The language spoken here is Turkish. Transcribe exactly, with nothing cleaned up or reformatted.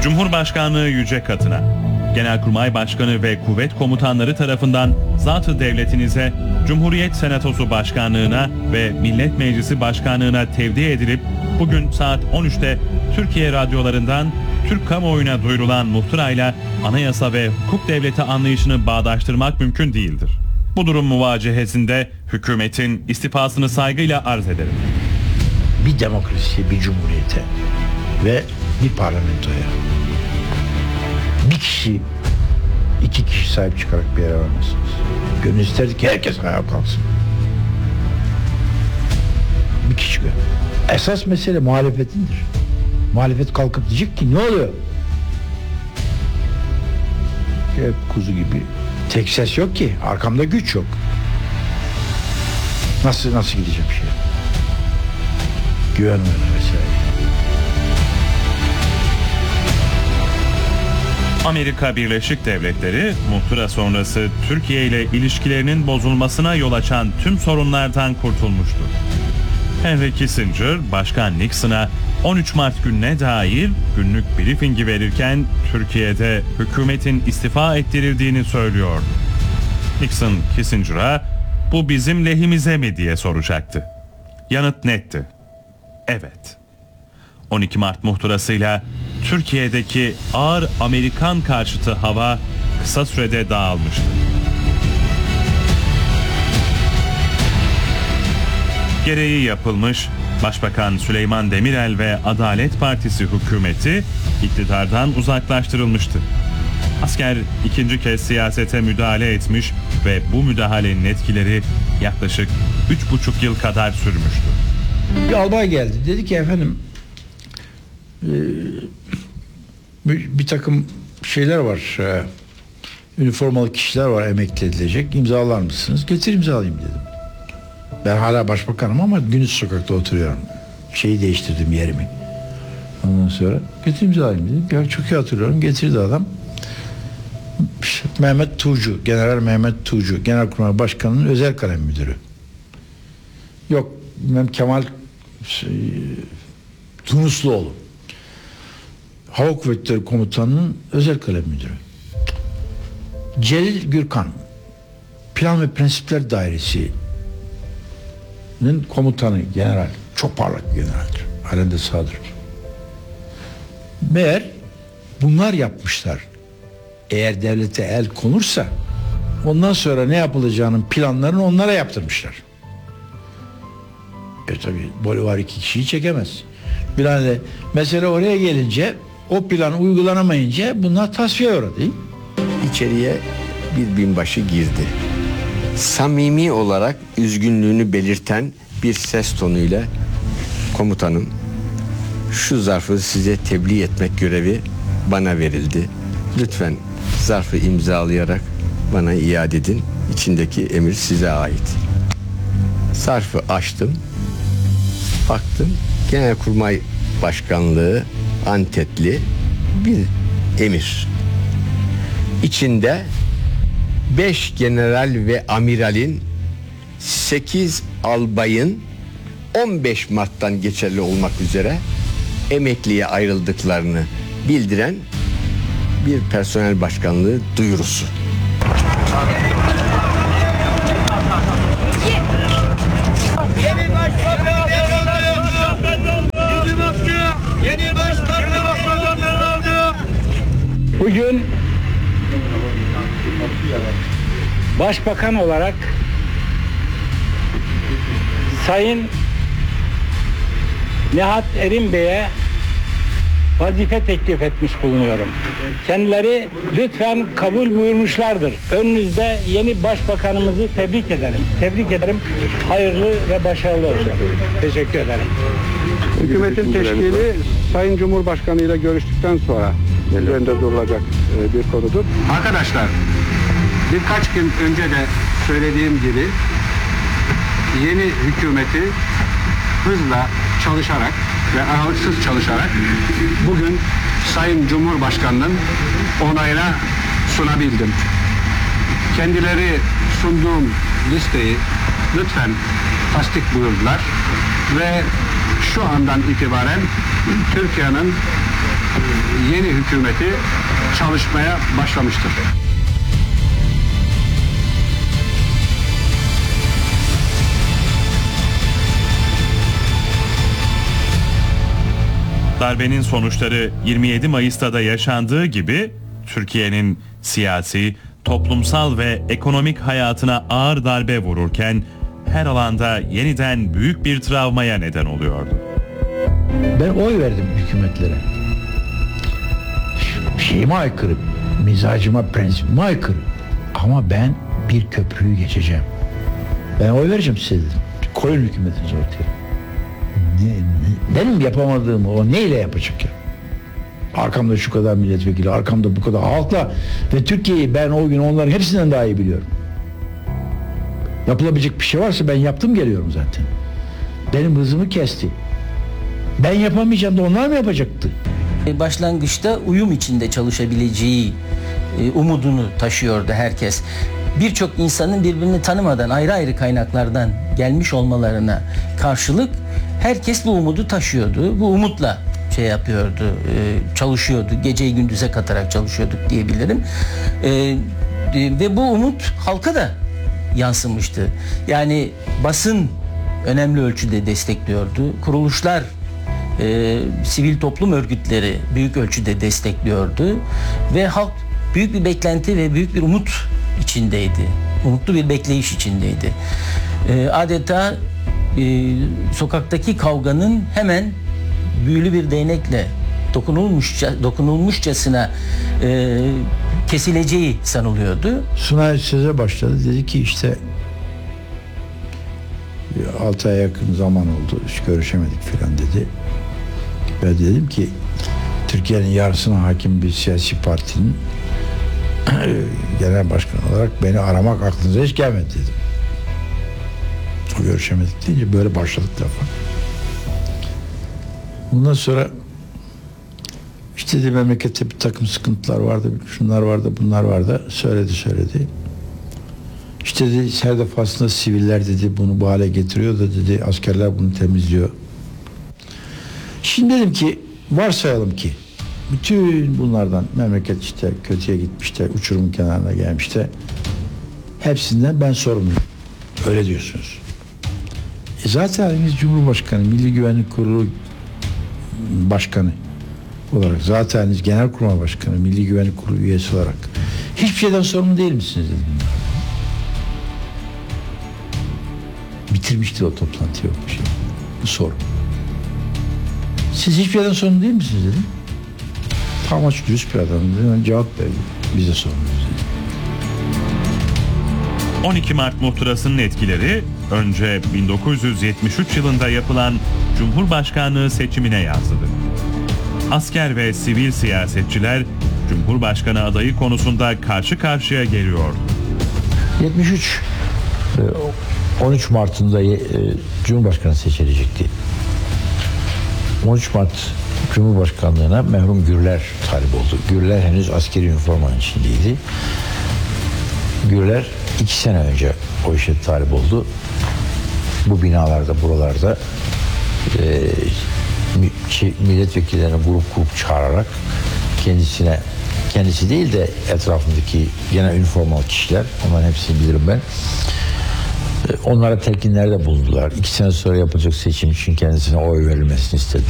Cumhurbaşkanlığı yüce katına, Genelkurmay Başkanı ve kuvvet komutanları tarafından zat-ı devletinize, Cumhuriyet Senatosu Başkanlığına ve Millet Meclisi Başkanlığına tevdi edilip bugün saat on üçte Türkiye radyolarından Türk kamuoyuna duyurulan muhtırayla anayasa ve hukuk devleti anlayışını bağdaştırmak mümkün değildir. Bu durum muvacehesinde hükümetin istifasını saygıyla arz ederim. Bir demokrasiye, bir cumhuriyete ve bir parlamentoya bir kişi, iki kişi sahip çıkarak bir yere varmazsınız. Gönül isterdi ki herkes ayağa kalksın. Bir kişi gönül. Esas mesele muhalefetindir. Muhalefet kalkıp diyecek ki ne oluyor? Hep kuzu gibi. Tek ses yok ki. Arkamda güç yok. Nasıl nasıl gidecek bir şey? Güven vesaire. Amerika Birleşik Devletleri, muhtıra sonrası Türkiye ile ilişkilerinin bozulmasına yol açan tüm sorunlardan kurtulmuştur. Henry Kissinger, Başkan Nixon'a on üç Mart gününe dair günlük briefingi verirken Türkiye'de hükümetin istifa ettirildiğini söylüyordu. Nixon, Kissinger'a bu bizim lehimize mi diye soracaktı. Yanıt netti. Evet. on iki Mart muhtırasıyla Türkiye'deki ağır Amerikan karşıtı hava kısa sürede dağılmıştı. Gereği yapılmış, Başbakan Süleyman Demirel ve Adalet Partisi hükümeti iktidardan uzaklaştırılmıştı. Asker ikinci kez siyasete müdahale etmiş ve bu müdahalenin etkileri yaklaşık üç buçuk yıl kadar sürmüştü. Bir albay geldi. Dedi ki efendim e, bir, bir takım şeyler var. E, üniformalı kişiler var emekli edilecek. İmzalar mısınız? Getir imzalayayım dedim. Ben hala başbakanım ama Gündüz Sokak'ta oturuyorum. Şeyi değiştirdim yerimi. Ondan sonra getir imzalayayım dedim. Ya çok iyi hatırlıyorum. Getirdi adam. Mehmet Tuğcu, General Mehmet Tuğcu, Genelkurmay Başkanı'nın özel kalem müdürü. Yok, bilmem Kemal şey, Tunusluoğlu. Hava Kuvvetleri Komutanı'nın özel kalem müdürü. Celil Gürkan, Plan ve Prensipler Dairesi'nin komutanı, general. Çok parlak bir generaldir. Halen de sağdır. Meğer bunlar yapmışlar. Eğer devlete el konursa ondan sonra ne yapılacağının planlarını onlara yaptırmışlar. E tabi Bolivar iki kişiyi çekemez. Binaenaleyh mesele oraya gelince o plan uygulanamayınca bunlar tasfiye uğradı. İçeriye bir binbaşı girdi. Samimi olarak üzgünlüğünü belirten bir ses tonuyla komutanım, şu zarfı size tebliğ etmek görevi bana verildi. Lütfen zarfı imzalayarak bana iade edin. İçindeki emir size ait. Zarfı açtım. Baktım. Genelkurmay Başkanlığı Antetli bir emir. İçinde beş general ve amiralin, sekiz albayın on beş Mart'tan geçerli olmak üzere emekliye ayrıldıklarını bildiren bir personel başkanlığı duyurusu. Yeni başbakan Yeni başbakan Bugün başbakan olarak Sayın Nihat Erim Bey'e vazife teklif etmiş bulunuyorum. Kendileri lütfen kabul buyurmuşlardır. Önünüzde yeni başbakanımızı tebrik ederim. Tebrik ederim. Hayırlı ve başarılı olsun. Teşekkür ederim. Hükümetin teşkili Sayın Cumhurbaşkanı ile görüştükten sonra üzerinde durulacak bir konudur. Arkadaşlar, birkaç gün önce de söylediğim gibi yeni hükümeti hızla çalışarak ve aralıksız çalışarak bugün Sayın Cumhurbaşkanı'nın onayına sunabildim. Kendileri sunduğum listeyi lütfen tasdik buyurdular ve şu andan itibaren Türkiye'nin yeni hükümeti çalışmaya başlamıştır. Darbenin sonuçları yirmi yedi Mayıs'ta da yaşandığı gibi Türkiye'nin siyasi, toplumsal ve ekonomik hayatına ağır darbe vururken her alanda yeniden büyük bir travmaya neden oluyordu. Ben oy verdim hükümetlere. Şeyime aykırı, mizacıma, prensibime aykırı. Ama ben bir köprüyü geçeceğim. Ben oy vereceğim size dedim. Koyun hükümetinizi ortaya. Ne, ne, benim yapamadığımı o neyle yapacak ya? Arkamda şu kadar milletvekili, arkamda bu kadar halkla ve Türkiye'yi ben o gün onların hepsinden daha iyi biliyorum. Yapılabilecek bir şey varsa ben yaptım geliyorum zaten. Benim hızımı kesti. Ben yapamayacağım da onlar mı yapacaktı? Başlangıçta uyum içinde çalışabileceği e, umudunu taşıyordu herkes. Birçok insanın birbirini tanımadan ayrı ayrı kaynaklardan gelmiş olmalarına karşılık herkes bu umudu taşıyordu. Bu umutla şey yapıyordu, e, çalışıyordu. Geceyi gündüze katarak çalışıyorduk diyebilirim. E, e, ve bu umut halka da yansımıştı. Yani basın önemli ölçüde destekliyordu. Kuruluşlar, e, sivil toplum örgütleri büyük ölçüde destekliyordu. Ve halk büyük bir beklenti ve büyük bir umut içindeydi. Umutlu bir bekleyiş içindeydi. E, adeta e, sokaktaki kavganın hemen büyülü bir değnekle dokunulmuşça, dokunulmuşçasına e, kesileceği sanılıyordu. Sunay söze başladı. Dedi ki işte altı aya yakın zaman oldu. Hiç görüşemedik filan dedi. Ben dedim ki Türkiye'nin yarısına hakim bir siyasi partinin genel başkan olarak beni aramak aklınıza hiç gelmedi dedim. O görüşemedik deyince böyle başladık lafa. Bundan sonra işte de memlekette bir takım sıkıntılar vardı, şunlar vardı, bunlar vardı. Söyledi söyledi. İşte dedi her defasında siviller dedi bunu bu hale getiriyor da dedi askerler bunu temizliyor. Şimdi dedim ki varsayalım ki bütün bunlardan memleket işte kötüye gitmişte, uçurumun kenarına gelmişte. Hepsinden ben sorumluyum. Öyle diyorsunuz. E zaten haliniz Cumhurbaşkanı, Milli Güvenlik Kurulu Başkanı olarak, zaten haliniz Genelkurmay Başkanı, Milli Güvenlik Kurulu üyesi olarak hiçbir şeyden sorumlu değil misiniz dedim. Bitirmişti o toplantıyı o şey. Bu soru. Siz hiçbir şeyden sorumlu değil misiniz dedim. Tam açık dürüst bir adam dedim. Ben cevap verdim. Bize sorumluyuz dedim. on iki Mart muhtırasının etkileri önce bin dokuz yüz yetmiş üç yılında yapılan Cumhurbaşkanlığı seçimine yansıdı. Asker ve sivil siyasetçiler Cumhurbaşkanı adayı konusunda karşı karşıya geliyordu. yetmiş üç on üç Mart'ında Cumhurbaşkanı seçilecekti. on üç Mart Cumhurbaşkanlığına merhum Gürler talip oldu. Gürler henüz askeri üniformanın içindeydi. Gürler iki sene önce o işe talip oldu. Bu binalarda, buralarda e, şey, milletvekillerini grup grup çağırarak kendisine, kendisi değil de etrafındaki gene üniformalı kişiler, onların hepsini bilirim ben, onlara telkinlerde bulundular. İki sene sonra yapılacak seçim için kendisine oy verilmesini istediler.